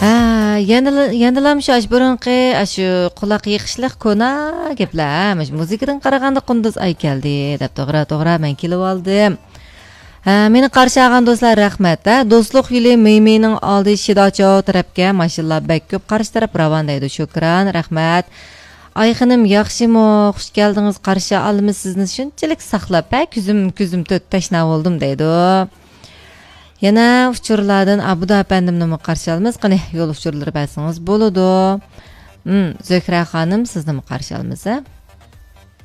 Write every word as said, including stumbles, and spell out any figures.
Ha, yanılam şu aş burunqi, şu qulaq yığışlıq kona geplar. Muzikadan qaraganda qunduz ay keldi deb to'g'ri-to'g'ri men kelib oldim. Ha, meni qarshi olgan do'stlar rahmat. Do'stlik yili Meymening oldi Shidocho tarafga mashallah bek ko'p qarshi taraf ravon deydi. Shukran, rahmat. Ayxanim yaxshimi? Xush keldingiz. Qarshi olamiz sizni shunchalik saqlab, kuzim kuzim to'rt tashna bo'ldim deydi. Yana uçurlardan Abuda efendimni qarshi olamiz. Qani yo'l uçurlari bersangiz bo'ladi. Hmm, Zöhra xonim sizni qarshi olamiz.